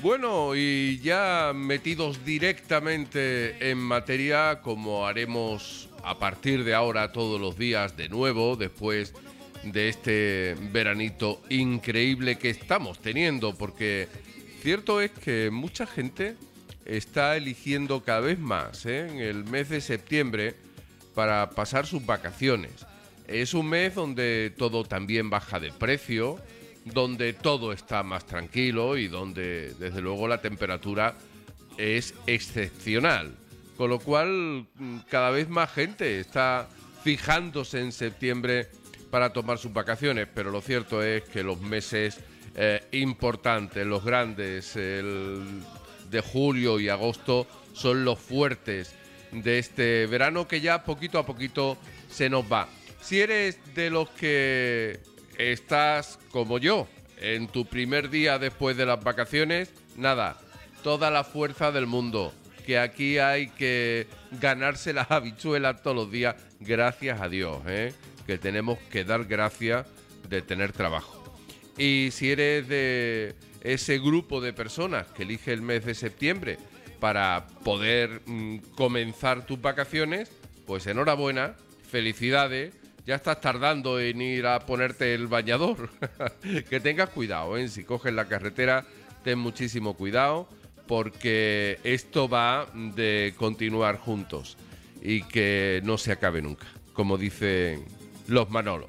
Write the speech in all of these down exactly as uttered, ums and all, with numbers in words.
Bueno, y ya metidos directamente en materia, como haremos a partir de ahora todos los días de nuevo, después de este veranito increíble que estamos teniendo, porque cierto es que mucha gente está eligiendo cada vez más, ¿eh?, en el mes de septiembre para pasar sus vacaciones. Es un mes donde todo también baja de precio, donde todo está más tranquilo y donde, desde luego, la temperatura es excepcional. Con lo cual, cada vez más gente está fijándose en septiembre para tomar sus vacaciones, pero lo cierto es que los meses eh, importantes, los grandes, el de julio y agosto, son los fuertes de este verano que ya poquito a poquito se nos va. Si eres de los que estás como yo, en tu primer día después de las vacaciones, nada, toda la fuerza del mundo, que aquí hay que ganarse las habichuelas todos los días, gracias a Dios, ¿eh?, que tenemos que dar gracias de tener trabajo. Y si eres de ese grupo de personas que elige el mes de septiembre para poder mmm, comenzar tus vacaciones, pues enhorabuena, felicidades. Ya estás tardando en ir a ponerte el bañador. Que tengas cuidado, ¿eh? Si coges la carretera, ten muchísimo cuidado, porque esto va de continuar juntos y que no se acabe nunca, como dicen los Manolo.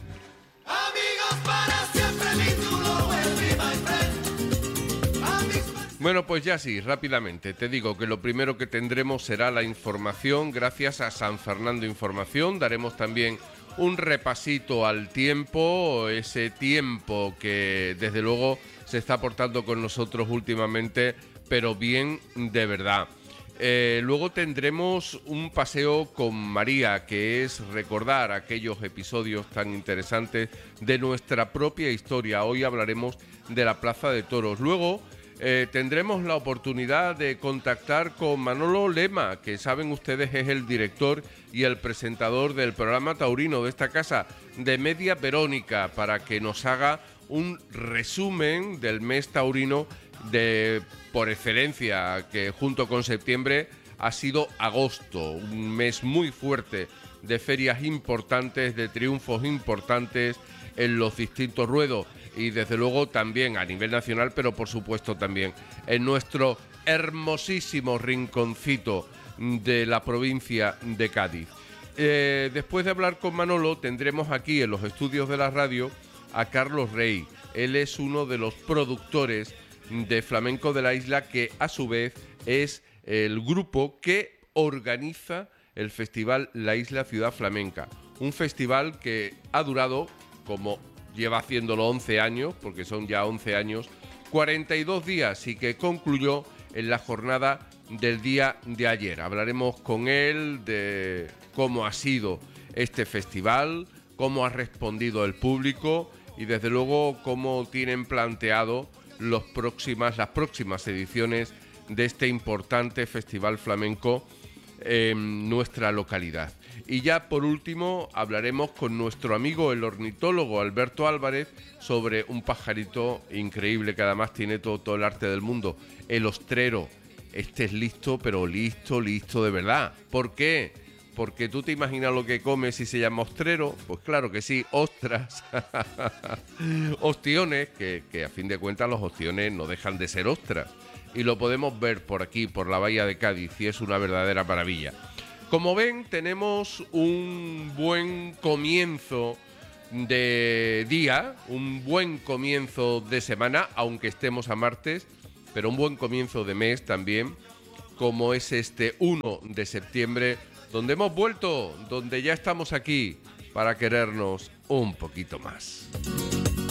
Amigos para siempre, mi tulo, my friend. Bueno, pues ya sí, rápidamente. Te digo que lo primero que tendremos será la información, gracias a San Fernando Información. Daremos también un repasito al tiempo, ese tiempo que desde luego se está portando con nosotros últimamente, pero bien de verdad. Eh, luego tendremos un paseo con María, que es recordar aquellos episodios tan interesantes de nuestra propia historia. Hoy hablaremos de la Plaza de Toros. Luego Eh, tendremos la oportunidad de contactar con Manolo Lema, que saben ustedes es el director y el presentador del programa taurino de esta casa, de Media Verónica, para que nos haga un resumen del mes taurino de por excelencia, que junto con septiembre ha sido agosto, un mes muy fuerte de ferias importantes, de triunfos importantes en los distintos ruedos. Y desde luego también a nivel nacional, pero por supuesto también en nuestro hermosísimo rinconcito de la provincia de Cádiz. Eh, después de hablar con Manolo, tendremos aquí en los estudios de la radio a Carlos Rey. Él es uno de los productores de flamenco de la isla, que a su vez es el grupo que organiza el festival La Isla Ciudad Flamenca. Un festival que ha durado, como lleva haciéndolo once años, porque son ya once años, cuarenta y dos días, y que concluyó en la jornada del día de ayer. Hablaremos con él de cómo ha sido este festival, cómo ha respondido el público y desde luego cómo tienen planteado los próximas, las próximas ediciones de este importante festival flamenco en nuestra localidad. Y ya por último hablaremos con nuestro amigo el ornitólogo Alberto Álvarez sobre un pajarito increíble que además tiene todo, todo el arte del mundo, el ostrero. Este es listo, pero listo, listo de verdad. ¿Por qué? Porque tú te imaginas lo que comes si se llama ostrero. Pues claro que sí, ostras. Ostiones, que, que a fin de cuentas los ostiones no dejan de ser ostras. Y lo podemos ver por aquí, por la bahía de Cádiz, y es una verdadera maravilla. Como ven, tenemos un buen comienzo de día, un buen comienzo de semana, aunque estemos a martes, pero un buen comienzo de mes también, como es este uno de septiembre, donde hemos vuelto, donde ya estamos aquí para querernos un poquito más.